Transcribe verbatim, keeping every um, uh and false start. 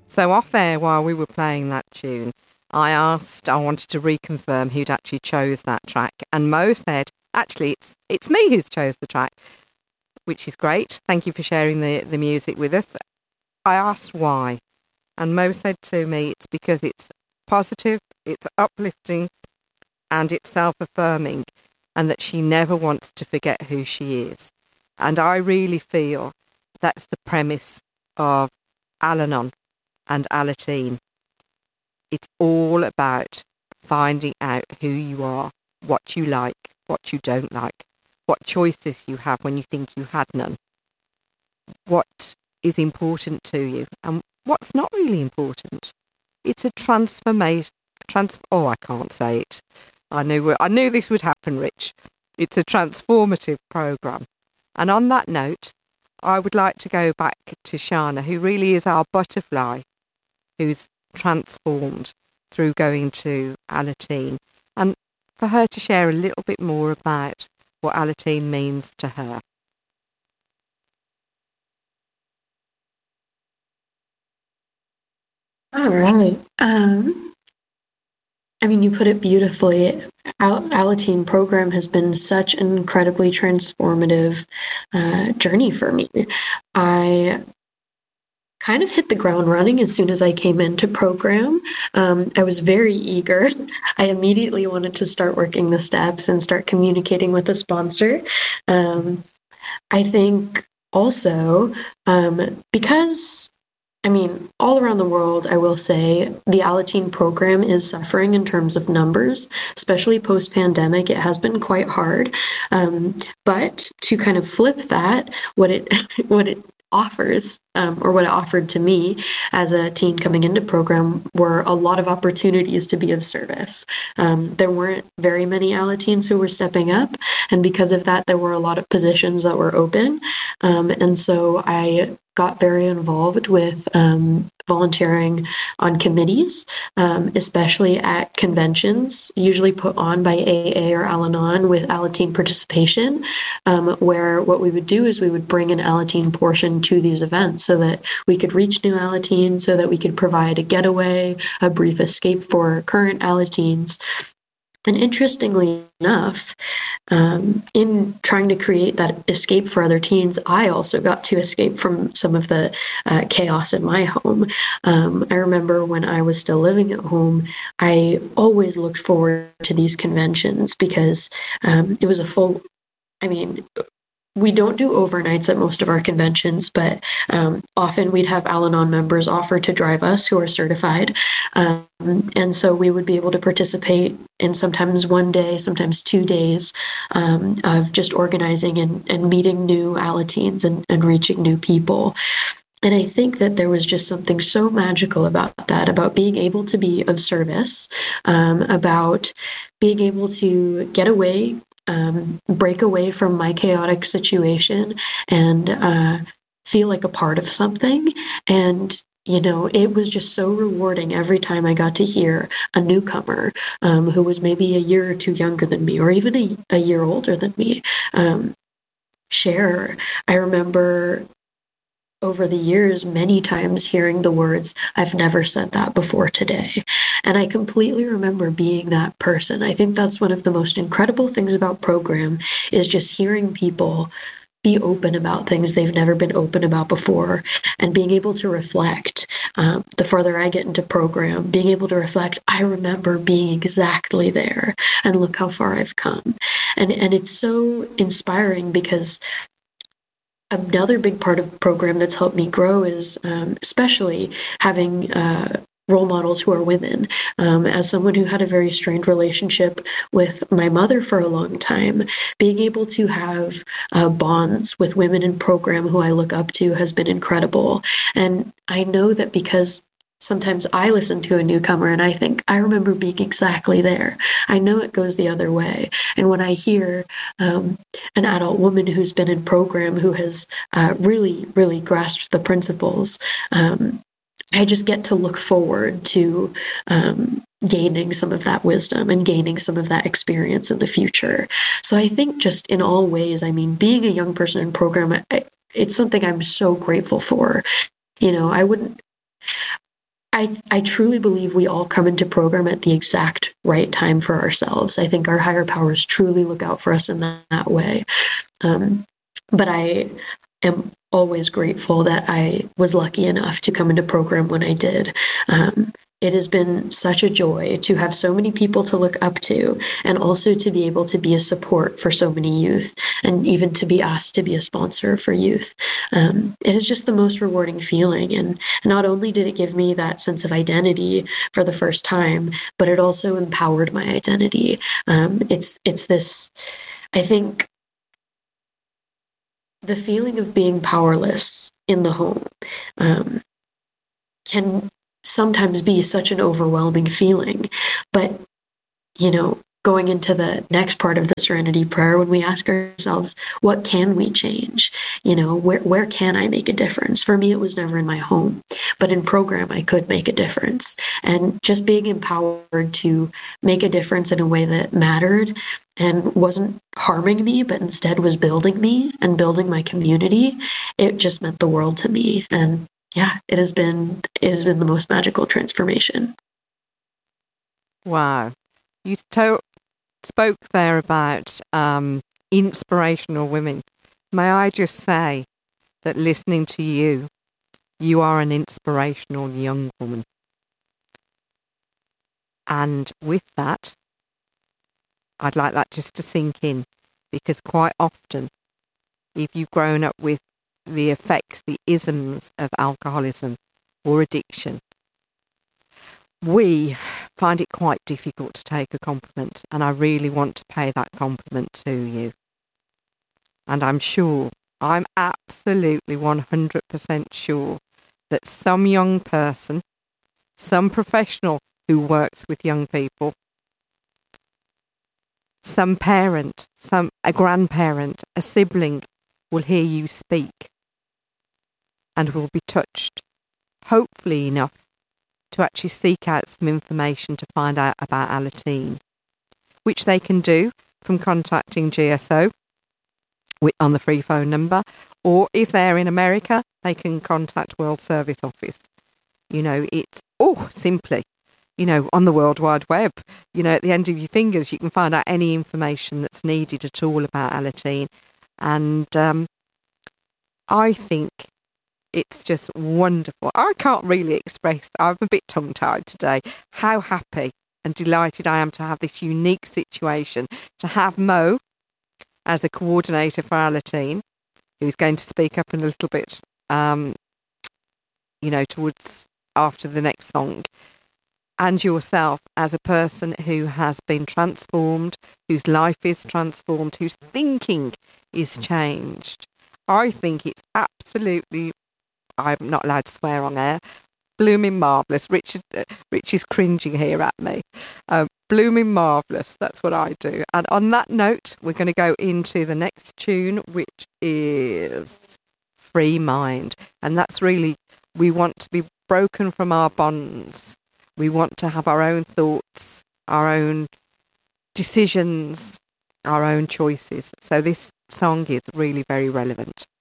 So off air, while we were playing that tune, I asked, I wanted to reconfirm who'd actually chose that track. And Mo said, actually, it's it's me who's chose the track, which is great. Thank you for sharing the, the music with us. I asked why. And Mo said to me, it's because it's positive, it's uplifting, and it's self-affirming, and that she never wants to forget who she is. And I really feel that's the premise of Al-Anon and Alateen. It's all about finding out who you are, what you like, what you don't like, what choices you have when you think you had none, what is important to you, and what's not really important. It's a transformation. Trans- oh, I can't say it. I knew I knew this would happen, Rich. It's a transformative program. And on that note, I would like to go back to Shana, who really is our butterfly, who's transformed through going to Alateen, and for her to share a little bit more about what Alateen means to her. All right. Um, I mean, you put it beautifully. Al- Alateen program has been such an incredibly transformative uh, journey for me. I kind of hit the ground running as soon as I came into program. Um, I was very eager. I immediately wanted to start working the steps and start communicating with the sponsor. Um, I think also um, because I mean, all around the world, I will say the Alateen program is suffering in terms of numbers, especially post-pandemic. It has been quite hard. Um, but to kind of flip that, what it what it offers, um, or what it offered to me as a teen coming into program, were a lot of opportunities to be of service. Um, there weren't very many Alateens who were stepping up, and because of that, there were a lot of positions that were open. Um, and so I got very involved with um, volunteering on committees, um, especially at conventions, usually put on by A A or Al-Anon with Alateen participation, um, where what we would do is we would bring an Alateen portion to these events so that we could reach new Alateens, so that we could provide a getaway, a brief escape for current Alateens. And interestingly enough, um, in trying to create that escape for other teens, I also got to escape from some of the uh, chaos in my home. Um, I remember when I was still living at home, I always looked forward to these conventions because um, it was a full, I mean, we don't do overnights at most of our conventions, but um, often we'd have Al-Anon members offer to drive us who are certified. Um, and so we would be able to participate in sometimes one day, sometimes two days um, of just organizing and, and meeting new Alateens and, and reaching new people. And I think that there was just something so magical about that, about being able to be of service, um, about being able to get away, Um, break away from my chaotic situation and uh, feel like a part of something. And, you know, it was just so rewarding every time I got to hear a newcomer um, who was maybe a year or two younger than me, or even a, a year older than me, um, share. I remember over the years, many times hearing the words, "I've never said that before today." And I completely remember being that person. I think that's one of the most incredible things about program, is just hearing people be open about things they've never been open about before, and being able to reflect. Um, the further I get into program, being able to reflect, I remember being exactly there, and look how far I've come. And, and it's so inspiring because another big part of the program that's helped me grow is um, especially having uh, role models who are women. Um, as someone who had a very strained relationship with my mother for a long time, being able to have uh, bonds with women in program who I look up to has been incredible. And I know that because sometimes I listen to a newcomer and I think, I remember being exactly there. I know it goes the other way. And when I hear um, an adult woman who's been in program who has uh, really, really grasped the principles, um, I just get to look forward to um, gaining some of that wisdom and gaining some of that experience in the future. So I think just in all ways, I mean, being a young person in program, I, it's something I'm so grateful for. You know, I wouldn't, I I truly believe we all come into program at the exact right time for ourselves. I think our higher powers truly look out for us in that, that way. Um, but I am always grateful that I was lucky enough to come into program when I did. Um, it has been such a joy to have so many people to look up to, and also to be able to be a support for so many youth, and even to be asked to be a sponsor for youth. Um, it is just the most rewarding feeling. And not only did it give me that sense of identity for the first time, but it also empowered my identity. Um, it's it's this, I think, the feeling of being powerless in the home um, can sometimes be such an overwhelming feeling. But, you know, going into the next part of the Serenity Prayer, when we ask ourselves, what can we change? You know, where, where can I make a difference? For me, it was never in my home, but in program, I could make a difference. And just being empowered to make a difference in a way that mattered and wasn't harming me, but instead was building me and building my community, it just meant the world to me. And yeah, it has been, it has been the most magical transformation. Wow. You to- spoke there about um, inspirational women. May I just say that listening to you, you are an inspirational young woman. And with that, I'd like that just to sink in, because quite often, if you've grown up with the effects, the isms of alcoholism or addiction, we find it quite difficult to take a compliment, and I really want to pay that compliment to you. And I'm sure, I'm absolutely one hundred percent sure that some young person, some professional who works with young people, some parent, some a grandparent, a sibling will hear you speak and will be touched, hopefully enough, to actually seek out some information to find out about Alateen, which they can do from contacting G S O on the free phone number, or if they're in America, they can contact World Service Office. You know, it's, oh, simply, you know, on the World Wide Web, you know, at the end of your fingers, you can find out any information that's needed at all about Alateen. And um, I think it's just wonderful. I can't really express, I'm a bit tongue-tied today, how happy and delighted I am to have this unique situation, to have Mo as a coordinator for Alateen, who's going to speak up in a little bit, um, you know, towards after the next song, and yourself as a person who has been transformed, whose life is transformed, whose thinking is changed. I think it's absolutely, I'm not allowed to swear on air, blooming marvellous. Richard, uh, Rich is cringing here at me. Um, blooming marvellous, that's what I do. And on that note, we're going to go into the next tune, which is Free Mind. And that's really, we want to be broken from our bonds. We want to have our own thoughts, our own decisions, our own choices. So this song is really very relevant.